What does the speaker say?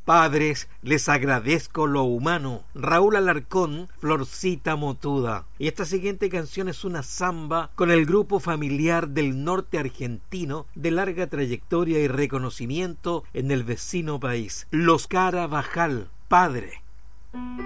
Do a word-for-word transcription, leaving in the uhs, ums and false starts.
Padres, les agradezco lo humano. Raúl Alarcón, Florcita Motuda. Y esta siguiente canción es una samba con el grupo familiar del norte argentino de larga trayectoria y reconocimiento en el vecino país, Los Carabajal. Padre.